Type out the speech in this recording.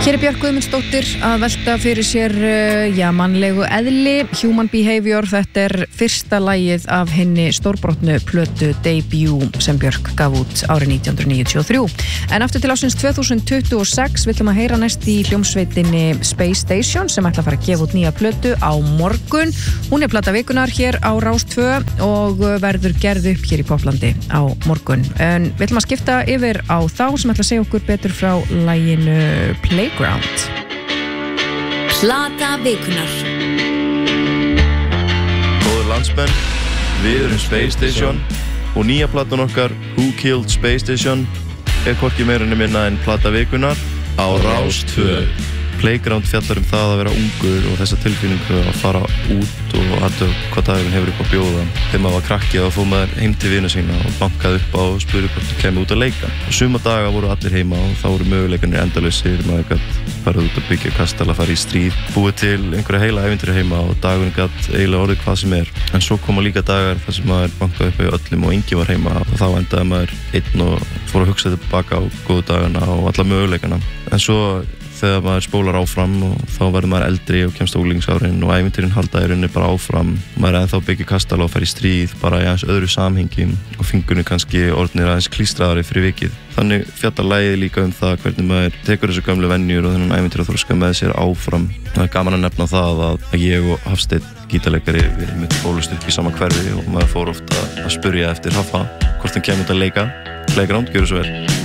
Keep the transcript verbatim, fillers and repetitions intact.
Hér er Björk Guðmundsdóttir að velta fyrir sér já, mannlegu eðli, Human Behavior. Þetta er fyrsta lagið af henni stórbrotnu plötu Debut sem Björk gaf út árið nítján hundruð níutíu og þrjú. En aftur til ásins tvö þúsund tuttugu og sex viljum að heyra næst í hljómsveitinni Space Station sem ætla að fara að gefa út nýja plötu á morgun. Hún er plata vikunar hér á Rás tvö og verður gerð upp hér í Poplandi á morgun. En við ætlum að skipta yfir á þá sem ætla að segja okkur betur frá laginu Play Ground. Plata vikunar. Góður landsmenn, við erum Space Station og nýja platan okkar Who Killed Space Station er hvorki meira en minna en plata vikunar á Rás tvö. Playground fjallar um það að vera ungur og þessa tilfinningu að fara út og aðtöða hvað dagurinn hefur upp á bjóða. Þegar maður var krakki þá fór maður heim til vina sína og bankaði upp á og spurði hvort þú kemur út að leika. Og suma daga voru allir heima og þá voru möguleikarnir endalausir, maður gat farið út að byggja kastala, farið í stríð, búið til einhverja heila ævintýri heima og dagurinn gat eiginlega orðið hvað sem er. En svo koma líka dagar þar sem maður bankaði upp á öllum og enginn var heima og þá endaði maður einn og fór að hugsa tilbaka á góðu dagana og alla möguleikana. En svo þegar maður spólar áfram og þá verður maður eldri og kemst á unglingsárin og ævintýrin halda í rauninni bara áfram. Maður er ennþá byggja kastala og fer í stríð bara í aðeins öðru samhengi og fingurinn kannski orðnir aðeins klístraðari fyrir vikið. Þannig fjallar lagið líka um það hvernig maður tekur þessu gömlu venjur og þennan ævintýraþroska með sér áfram. Það er gaman að nefna það að ég og Hafsteinn gítarleikari við mitt bólust upp í sama hverfi og maður fór ofta að spurja eftir Haffa hvort hann kemur út að leika. Playground, gjörðu svo vel.